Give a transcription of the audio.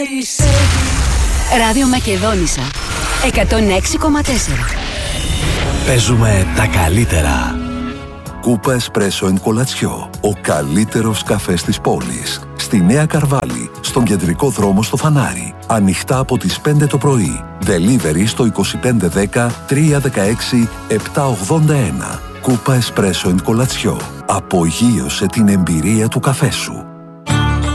Ράδιο Μακεδόνισσα 106,4. Παίζουμε τα καλύτερα. Κούπα Espresso and Κολατσιό. Ο καλύτερος καφές της πόλης. Στη Νέα Καρβάλη, στον κεντρικό δρόμο στο Φανάρι. Ανοιχτά από τις 5 το πρωί. Delivery στο 2510 316 781. Κούπα Espresso and Κολατσιό. Απογείωσε την εμπειρία του καφέ σου.